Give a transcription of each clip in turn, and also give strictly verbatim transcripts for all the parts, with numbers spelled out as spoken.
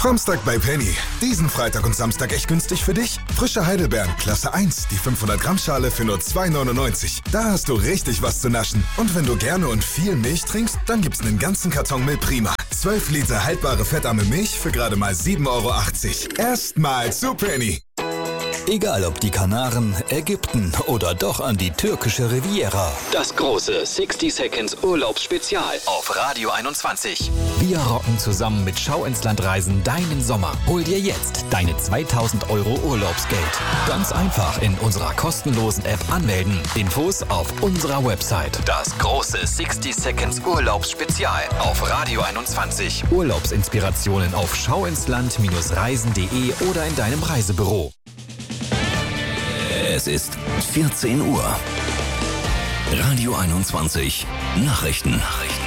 Samstag bei Penny. Diesen Freitag und Samstag echt günstig für dich? Frische Heidelbeeren, Klasse eins, die fünfhundert Gramm Schale für nur zwei neunundneunzig. Da hast du richtig was zu naschen. Und wenn du gerne und viel Milch trinkst, dann gibt's einen ganzen Karton Milch Prima. zwölf Liter haltbare fettarme Milch für gerade mal sieben Euro achtzig. Erstmal zu Penny. Egal ob die Kanaren, Ägypten oder doch an die türkische Riviera. Das große sixty Seconds Urlaubsspezial auf Radio einundzwanzig. Wir rocken zusammen mit Schau ins Land Reisen deinen Sommer. Hol dir jetzt deine zweitausend Euro Urlaubsgeld. Ganz einfach in unserer kostenlosen App anmelden. Infos auf unserer Website. Das große sixty Seconds Urlaubsspezial auf Radio einundzwanzig. Urlaubsinspirationen auf schauinsland Reisen punkt de oder in deinem Reisebüro. Es ist vierzehn Uhr. Radio einundzwanzig. Nachrichten. Nachrichten.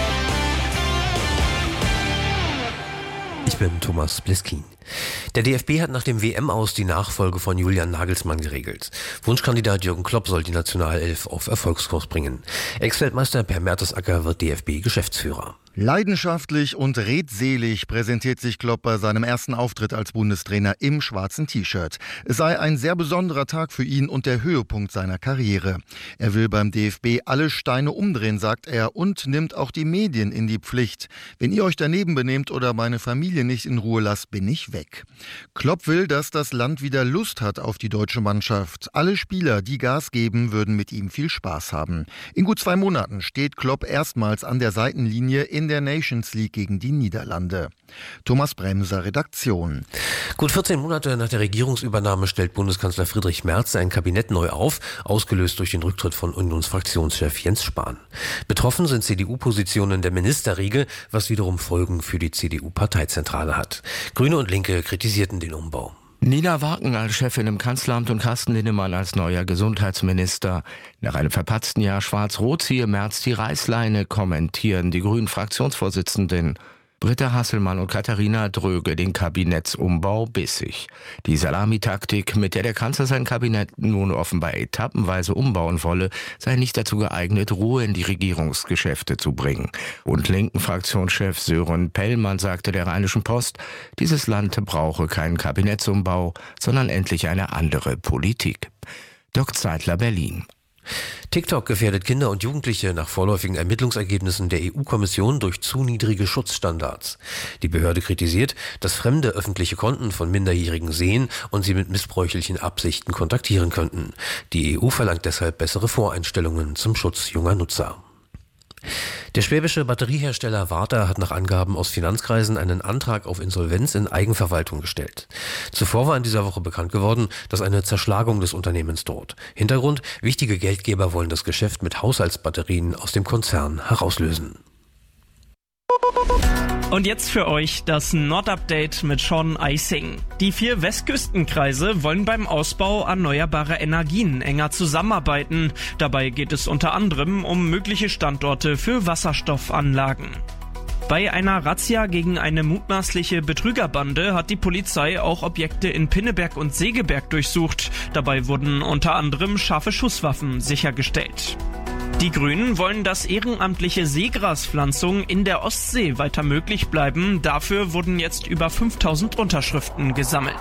Ich bin Thomas Bliskin. Der D F B hat nach dem W M-Aus die Nachfolge von Julian Nagelsmann geregelt. Wunschkandidat Jürgen Klopp soll die Nationalelf auf Erfolgskurs bringen. Ex-Weltmeister Per Mertesacker wird D F B-Geschäftsführer. Leidenschaftlich und redselig präsentiert sich Klopp bei seinem ersten Auftritt als Bundestrainer im schwarzen T-Shirt. Es sei ein sehr besonderer Tag für ihn und der Höhepunkt seiner Karriere. Er will beim D F B alle Steine umdrehen, sagt er, und nimmt auch die Medien in die Pflicht. Wenn ihr euch daneben benehmt oder meine Familie nicht in Ruhe lasst, bin ich weg. Klopp will, dass das Land wieder Lust hat auf die deutsche Mannschaft. Alle Spieler, die Gas geben, würden mit ihm viel Spaß haben. In gut zwei Monaten steht Klopp erstmals an der Seitenlinie in der Nations League gegen die Niederlande. Thomas Bremser, Redaktion. Gut vierzehn Monate nach der Regierungsübernahme stellt Bundeskanzler Friedrich Merz sein Kabinett neu auf, ausgelöst durch den Rücktritt von Unionsfraktionschef Jens Spahn. Betroffen sind C D U-Positionen der Ministerriege, was wiederum Folgen für die C D U-Parteizentrale hat. Grüne und Linke kritisierten den Umbau. Nina Waken als Chefin im Kanzleramt und Carsten Linnemann als neuer Gesundheitsminister. Nach einem verpatzten Jahr Schwarz-Rot ziehe Merz die Reißleine, kommentieren die grünen Fraktionsvorsitzenden. Britta Hasselmann und Katharina Dröge den Kabinettsumbau bissig. Die Salamitaktik, mit der der Kanzler sein Kabinett nun offenbar etappenweise umbauen wolle, sei nicht dazu geeignet, Ruhe in die Regierungsgeschäfte zu bringen. Und linken Fraktionschef Sören Pellmann sagte der Rheinischen Post, dieses Land brauche keinen Kabinettsumbau, sondern endlich eine andere Politik. Dirk Zeitler, Berlin. TikTok gefährdet Kinder und Jugendliche nach vorläufigen Ermittlungsergebnissen der E U-Kommission durch zu niedrige Schutzstandards. Die Behörde kritisiert, dass Fremde öffentliche Konten von Minderjährigen sehen und sie mit missbräuchlichen Absichten kontaktieren könnten. Die E U verlangt deshalb bessere Voreinstellungen zum Schutz junger Nutzer. Der schwäbische Batteriehersteller Varta hat nach Angaben aus Finanzkreisen einen Antrag auf Insolvenz in Eigenverwaltung gestellt. Zuvor war in dieser Woche bekannt geworden, dass eine Zerschlagung des Unternehmens droht. Hintergrund: wichtige Geldgeber wollen das Geschäft mit Haushaltsbatterien aus dem Konzern herauslösen. Und jetzt für euch das Nord-Update mit Sean Eising. Die vier Westküstenkreise wollen beim Ausbau erneuerbarer Energien enger zusammenarbeiten. Dabei geht es unter anderem um mögliche Standorte für Wasserstoffanlagen. Bei einer Razzia gegen eine mutmaßliche Betrügerbande hat die Polizei auch Objekte in Pinneberg und Segeberg durchsucht. Dabei wurden unter anderem scharfe Schusswaffen sichergestellt. Die Grünen wollen, dass ehrenamtliche Seegraspflanzung in der Ostsee weiter möglich bleiben. Dafür wurden jetzt über fünftausend Unterschriften gesammelt.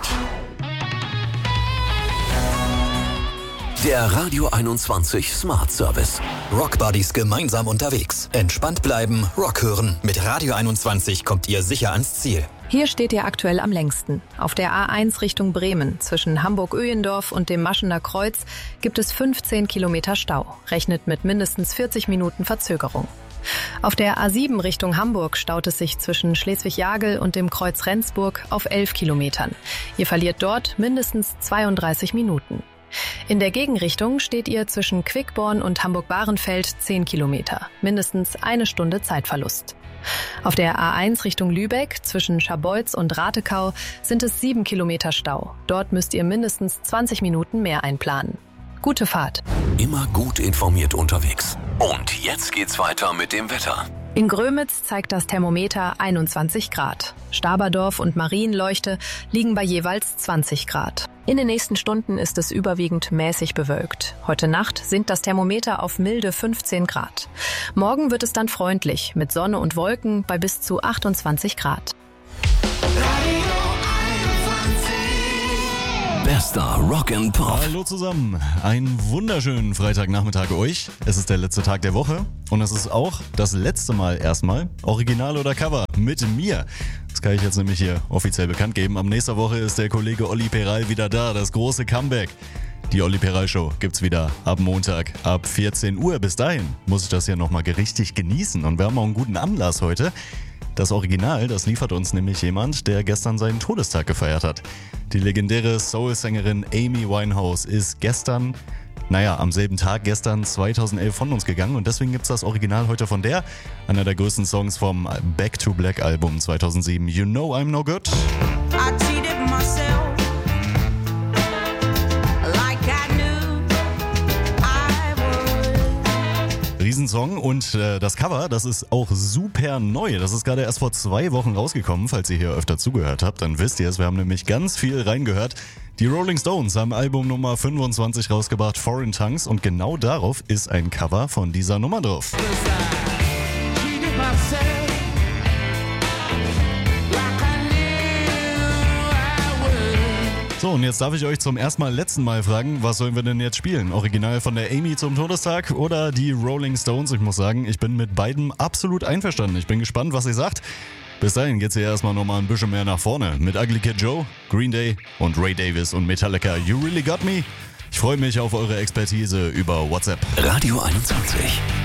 Der Radio einundzwanzig Smart Service. Rock Buddies gemeinsam unterwegs. Entspannt bleiben, Rock hören. Mit Radio einundzwanzig kommt ihr sicher ans Ziel. Hier steht ihr aktuell am längsten. Auf der A eins Richtung Bremen, zwischen Hamburg-Öhendorf und dem Maschener Kreuz, gibt es fünfzehn Kilometer Stau. Rechnet mit mindestens vierzig Minuten Verzögerung. Auf der A sieben Richtung Hamburg staut es sich zwischen Schleswig-Jagel und dem Kreuz Rendsburg auf elf Kilometern. Ihr verliert dort mindestens zweiunddreißig Minuten. In der Gegenrichtung steht ihr zwischen Quickborn und Hamburg-Bahrenfeld zehn Kilometer. Mindestens eine Stunde Zeitverlust. Auf der A eins Richtung Lübeck zwischen Scharbeutz und Ratekau sind es sieben Kilometer Stau. Dort müsst ihr mindestens zwanzig Minuten mehr einplanen. Gute Fahrt. Immer gut informiert unterwegs. Und jetzt geht's weiter mit dem Wetter. In Grömitz zeigt das Thermometer einundzwanzig Grad. Staberdorf und Marienleuchte liegen bei jeweils zwanzig Grad. In den nächsten Stunden ist es überwiegend mäßig bewölkt. Heute Nacht sinkt das Thermometer auf milde fünfzehn Grad. Morgen wird es dann freundlich mit Sonne und Wolken bei bis zu achtundzwanzig Grad. Radio Bester Rock and Pop. Hallo zusammen, einen wunderschönen Freitagnachmittag euch. Es ist der letzte Tag der Woche und es ist auch das letzte Mal erstmal Original oder Cover mit mir. Das kann ich jetzt nämlich hier offiziell bekannt geben. Am nächsten Woche ist der Kollege Olli Peral wieder da, das große Comeback. Die Olli Peral Show gibt's wieder ab Montag ab vierzehn Uhr. Bis dahin muss ich das hier nochmal richtig genießen und wir haben auch einen guten Anlass heute. Das Original, das liefert uns nämlich jemand, der gestern seinen Todestag gefeiert hat. Die legendäre Soul-Sängerin Amy Winehouse ist gestern, naja, am selben Tag, gestern zweitausendelf von uns gegangen und deswegen gibt's das Original heute von der, einer der größten Songs vom Back to Black Album zweitausendsieben, You Know I'm No Good. I cheated myself. Riesensong und äh, das Cover, das ist auch super neu. Das ist gerade erst vor zwei Wochen rausgekommen. Falls ihr hier öfter zugehört habt, dann wisst ihr es. Wir haben nämlich ganz viel reingehört. Die Rolling Stones haben Album Nummer fünfundzwanzig rausgebracht, Foreign Tongues, und genau darauf ist ein Cover von dieser Nummer drauf. So, und jetzt darf ich euch zum ersten Mal, letzten Mal fragen, was sollen wir denn jetzt spielen? Original von der Amy zum Todestag oder die Rolling Stones? Ich muss sagen, ich bin mit beiden absolut einverstanden. Ich bin gespannt, was ihr sagt. Bis dahin geht's hier erstmal nochmal ein bisschen mehr nach vorne mit Ugly Kid Joe, Green Day und Ray Davies und Metallica. You Really Got Me? Ich freue mich auf eure Expertise über WhatsApp. Radio einundzwanzig.